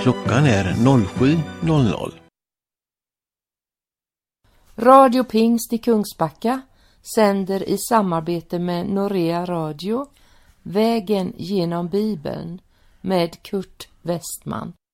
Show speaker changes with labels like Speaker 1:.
Speaker 1: Klockan är 07.00.
Speaker 2: Radio Pingst i Kungsbacka sänder i samarbete med Norea Radio Vägen genom Bibeln med Kurt Westman.